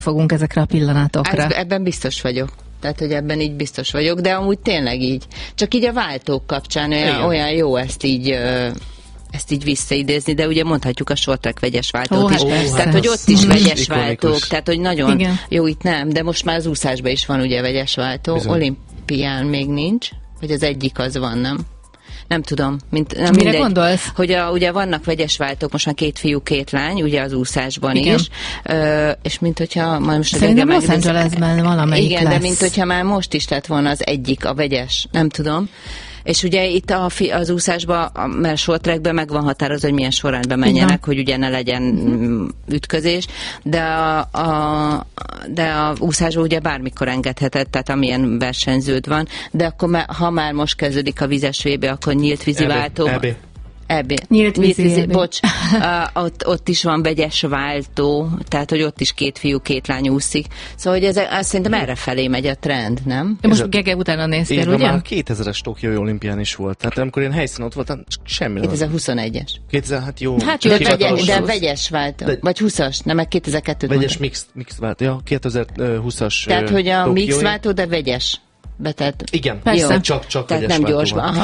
fogunk ezekre a pillanatokra. Ebben biztos vagyok. Tehát, hogy ebben így biztos vagyok, de amúgy tényleg így. Csak így a váltók kapcsán olyan jó ezt így visszaidézni, de ugye mondhatjuk a short track vegyes váltót is. Tehát, hogy ott is vegyes váltók. Tehát, hogy nagyon jó, itt nem, de most már az úszásban is van ugye vegyes váltó. Bizony. Olimpián még nincs, vagy az egyik az van, nem? Nem tudom. Mire gondolsz? Hogy ugye vannak vegyes váltók, most már 2 fiú, 2 lány, ugye az úszásban is. És mint hogyha most szerintem Los Angelesben valamelyik igen, lesz. de mint hogyha már most is lett volna az egyik, a vegyes, nem tudom. És ugye itt az úszásban, mert short trackben meg van határozva, hogy milyen sorrendben menjenek, hogy ugye ne legyen ütközés, de a úszásban ugye bármikor engedheted, tehát amilyen versenyződ van, de akkor ha már most kezdődik a vizes VB, akkor nyílt vízi váltó. Nyílt vízi. Bocs, ott is van vegyes váltó, tehát hogy ott is 2 fiú, 2 lány úszik. Szóval, hogy ez szerintem erre felé megy a trend, nem? Most Gege utána néztél, ugye? Már 2000-es Tokiói olimpián is volt. Tehát amikor én helyszínen ott voltam, semmi nem. 2021-es. 2000, hát jó. Hát de vegyes váltó. Vagy 20-as, nem, meg 2002-t vegyes mix váltó. Ja, 2020-as. Tehát, hogy a mix váltó, de vegyes. Igen, persze. Csak tehát nem gyorsban. Aha.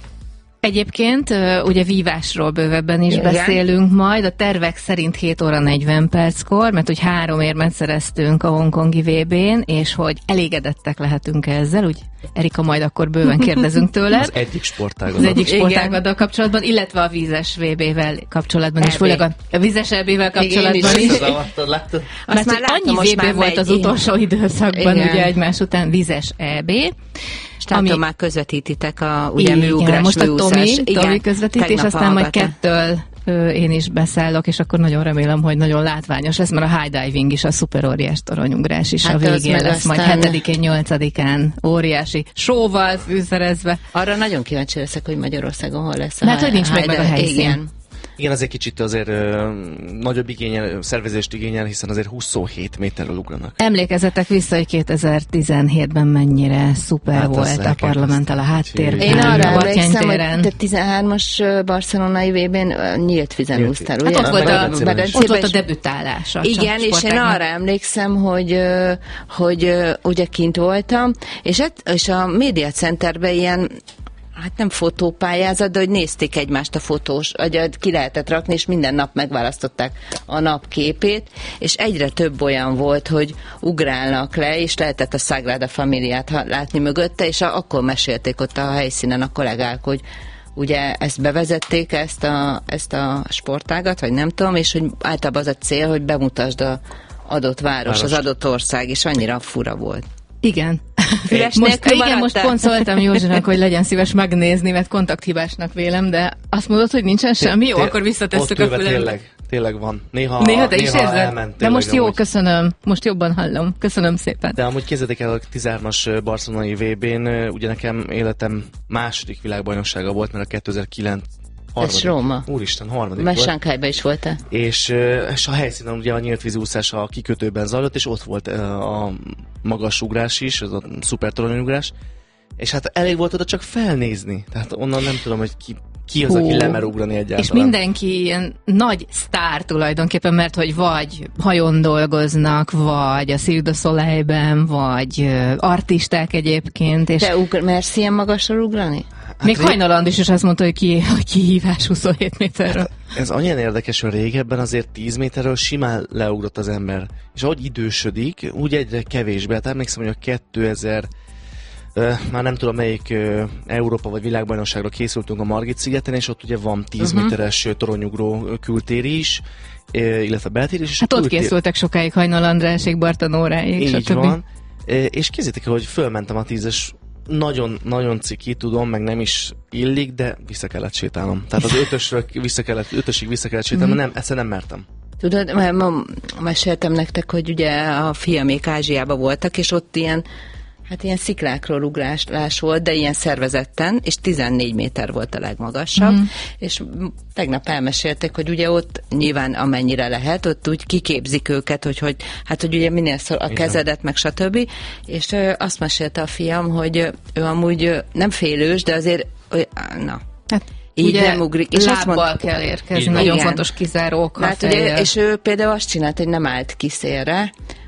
Egyébként ugye vívásról bővebben is beszélünk majd. A tervek szerint 7 óra 40 perckor, mert hogy 3 érmet szereztünk a hongkongi VB-n, és hogy elégedettek lehetünk ezzel, úgy Erika, majd akkor bőven kérdezünk tőle. Az egyik sportágadat. Az egyik sportágaddal kapcsolatban, illetve a vízes VB-vel kapcsolatban is, főleg a vízes EB-vel kapcsolatban is. Mert már annyi VB volt az utolsó időszakban, ugye egymás után vízes EB. És látom, már közvetítitek a ugye műugrás, most a műúszás. Tomi közvetít, és aztán majd 2-től én is beszállok, és akkor nagyon remélem, hogy nagyon látványos lesz, mert a high diving is, a szuper óriás toronyugrás is a végén lesz, majd 7-én, 8-án óriási showval fűszerezve. Arra nagyon kíváncsi leszek, hogy Magyarországon hol lesz a mert hogy nincs meg a helyszín. Igen, azért kicsit azért nagyobb szervezést igényel, hiszen azért 27 méterről ugranak. Emlékezzetek vissza, hogy 2017-ben mennyire szuper volt a Parlamenttel a háttérben. Én arra emlékszem, hogy te 13-as barcelonai VB-n nyílt vízen úsztál, ugye? Hát ott volt a debütálás. Igen, és én arra emlékszem, hogy ugye kint voltam, és a Media Centerben ilyen, hát nem fotópályázat, de hogy nézték egymást a fotós, hogy ki lehetett rakni, és minden nap megválasztották a nap képét, és egyre több olyan volt, hogy ugrálnak le, és lehetett a Sagrada Familiát látni mögötte, és akkor mesélték ott a helyszínen a kollégák, hogy ugye ezt bevezették, ezt a sportágat, vagy nem tudom, és hogy általában az a cél, hogy bemutasd az adott város, az adott ország, és annyira fura volt. Igen. Most pont szóltam Józsinak, hogy legyen szíves megnézni, mert kontakthibásnak vélem, de azt mondod, hogy nincsen semmi? Jó, akkor visszatesszük a fülembe. Tényleg van. Néha te is érzed? De most jó, köszönöm. Most jobban hallom. Köszönöm szépen. De amúgy képzeljétek el, a 13-as barcelonai VB-n, ugye nekem életem második világbajnoksága volt, mert a 2009 ez Róma. Úristen, harmadik volt. Sánkhájban is volt-e? És a helyszínen ugye a nyílt vízúszás a kikötőben zajlott, és ott volt a magasugrás is, az a szuper toronyugrás, és hát elég volt oda csak felnézni. Tehát onnan nem tudom, hogy ki az, aki lemer ugrani egyáltalán. És mindenki ilyen nagy sztár tulajdonképpen, mert hogy vagy hajón dolgoznak, vagy a Cirque du Soleilben, vagy artisták egyébként. És te mersz ilyen magasra ugrani? Hát még Hajnaland is azt mondta, hogy kihívás 27 méterről. Hát ez annyira érdekes, hogy régebben azért 10 méterről simán leugrott az ember. És ahogy idősödik, úgy egyre kevésbé. Hát emlékszem, hogy a 2000 már nem tudom melyik Európa vagy világbajnokságra készültünk a Margit-szigeten, és ott ugye van 10 méteres toronyugró kültéri is, illetve beltéri is. Hát ott készültek sokáig Hajnal Andrásék, Bartanóráig, így van. És képzeljétek el, hogy fölmentem a 10-es, nagyon ciki, tudom, meg nem is illik, de vissza kellett sétálnom. Tehát az 5-ösig vissza kellett sétálnom, mert ezt nem mertem. Tudod, mert ma meséltem nektek, hogy ugye a fiamék Ázsiában voltak, és ott ilyen sziklákról ugrálás volt, de ilyen szervezetten, és 14 méter volt a legmagasabb, és tegnap elmesélték, hogy ugye ott nyilván amennyire lehet, ott úgy kiképzik őket, hogy ugye minél a kezedet, meg stb. És azt mesélte a fiam, hogy ő amúgy nem félős, de azért, így ugye nem ugrik. És lábbal kell érkezni, nagyon fontos kizárók. És ő például azt csinált, hogy nem állt ki szélre,